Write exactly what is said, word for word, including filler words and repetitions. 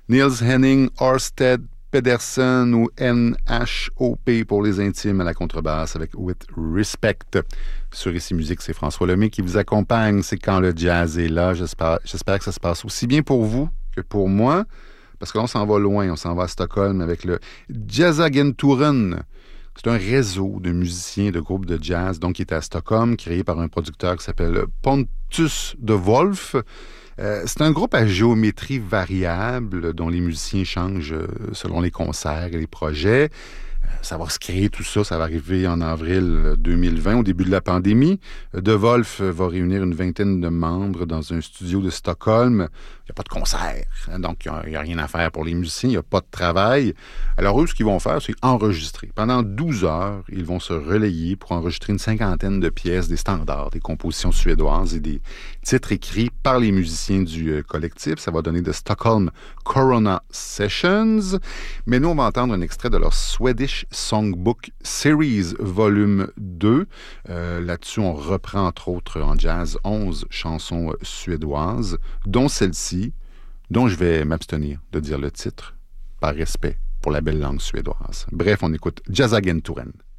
Niels Henning, Orsted Pedersen ou N H O P pour les intimes à la contrebasse avec With Respect. Sur Ici Musique, c'est François Lemay qui vous accompagne. C'est Quand le jazz est là. J'espère, j'espère que ça se passe aussi bien pour vous que pour moi, parce que là, on s'en va loin. On s'en va à Stockholm avec le Jazzagenturen. C'est un réseau de musiciens de groupes de jazz, donc qui est à Stockholm, créé par un producteur qui s'appelle Pontus de Wolf. Euh, c'est un groupe à géométrie variable dont les musiciens changent euh, selon les concerts et les projets. Euh, ça va se créer tout ça, ça va arriver en avril deux mille vingt, au début de la pandémie. De Wolf va réunir une vingtaine de membres dans un studio de Stockholm. Il n'y a pas de concert, hein, donc il n'y a, a rien à faire pour les musiciens, il n'y a pas de travail. Alors eux, ce qu'ils vont faire, c'est enregistrer. Pendant douze heures, ils vont se relayer pour enregistrer une cinquantaine de pièces, des standards, des compositions suédoises et des titres écrits par les musiciens du euh, collectif. Ça va donner de Stockholm Corona Sessions. Mais nous, on va entendre un extrait de leur Swedish Songbook Series Volume deux. Euh, là-dessus, on reprend entre autres en jazz onze chansons euh, suédoises, dont celle-ci, dont je vais m'abstenir de dire le titre, par respect pour la belle langue suédoise. Bref, on écoute Jazzagenturen.